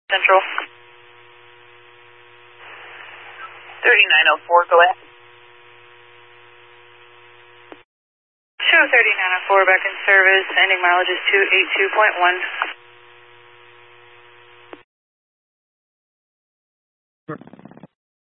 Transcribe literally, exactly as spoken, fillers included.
Central. thirty-nine oh four, go ahead. Show thirty-nine oh four back in service, ending mileage is two eighty-two point one.